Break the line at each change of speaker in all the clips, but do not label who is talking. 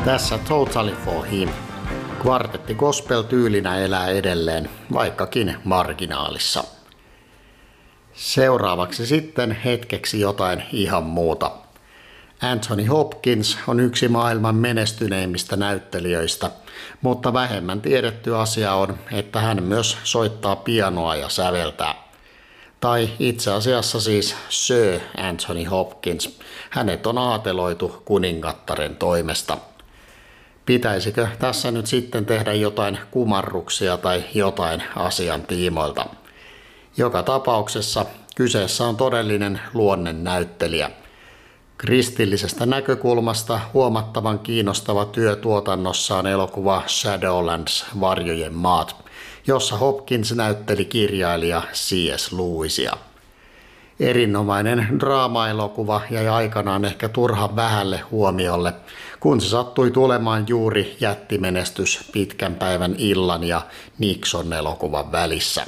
Tässä Totally for Him. Kvartetti gospel-tyylinä elää edelleen, vaikkakin marginaalissa. Seuraavaksi sitten hetkeksi jotain ihan muuta. Anthony Hopkins on yksi maailman menestyneimmistä näyttelijöistä, mutta vähemmän tiedetty asia on, että hän myös soittaa pianoa ja säveltää. Tai itse asiassa siis Sir Anthony Hopkins. Hänet on aateloitu kuningattaren toimesta. Pitäisikö tässä nyt sitten tehdä jotain kumarruksia tai jotain asian tiimoilta? Joka tapauksessa kyseessä on todellinen luonnennäyttelijä. Kristillisestä näkökulmasta huomattavan kiinnostava työ tuotannossaan elokuva Shadowlands varjojen maat, jossa Hopkins näytteli kirjailija C.S. Lewisia. Erinomainen draama-elokuva jäi aikanaan ehkä turhan vähälle huomiolle, kun se sattui tulemaan juuri jättimenestys Pitkän päivän illan ja Nixon-elokuvan välissä.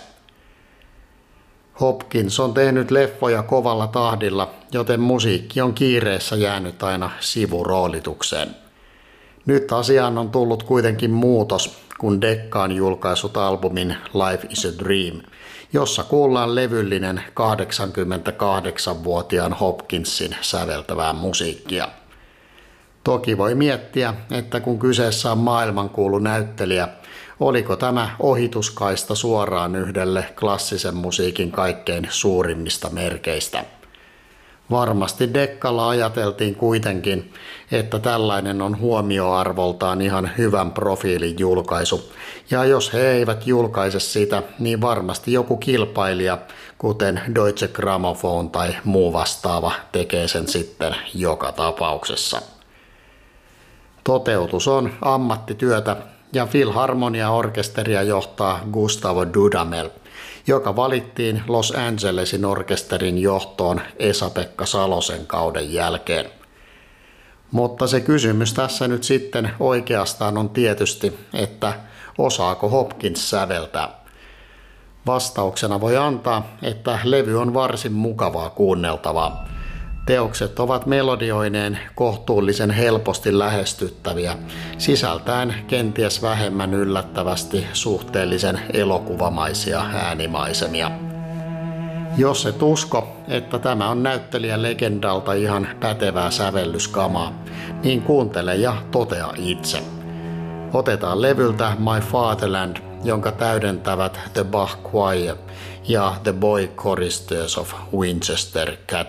Hopkins on tehnyt leffoja kovalla tahdilla, joten musiikki on kiireessä jäänyt aina sivuroolitukseen. Nyt asiaan on tullut kuitenkin muutos, kun Decca on julkaissut albumin Life is a Dream, jossa kuullaan levyllinen 88-vuotiaan Hopkinsin säveltävää musiikkia. Toki voi miettiä, että kun kyseessä on maailmankuulu näyttelijä, oliko tämä ohituskaista suoraan yhdelle klassisen musiikin kaikkein suurimmista merkeistä. Varmasti Deccalla ajateltiin kuitenkin, että tällainen on huomioarvoltaan ihan hyvän profiilin julkaisu, ja jos he eivät julkaise sitä, niin varmasti joku kilpailija, kuten Deutsche Grammophon tai muu vastaava, tekee sen sitten joka tapauksessa. Toteutus on ammattityötä, ja Filharmonia-orkesteria johtaa Gustavo Dudamel, joka valittiin Los Angelesin orkesterin johtoon Esa-Pekka Salosen kauden jälkeen. Mutta se kysymys tässä nyt sitten oikeastaan on tietysti, että osaako Hopkins säveltää? Vastauksena voi antaa, että levy on varsin mukavaa kuunneltavaa. Teokset ovat melodioineen kohtuullisen helposti lähestyttäviä, sisältäen kenties vähemmän yllättävästi suhteellisen elokuvamaisia äänimaisemia. Jos et usko, että tämä on näyttelijän legendalta ihan pätevää sävellyskamaa, niin kuuntele ja totea itse. Otetaan levyltä My Fatherland, jonka täydentävät The Bach Choir ja The Boy Choristers of Winchester Cathedral.